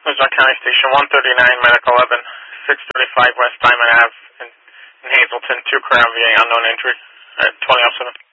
Ozark County Station 139, Medical 11, 635 West Diamond Ave in Hazleton, 2 Crown VA, unknown injury. 2007.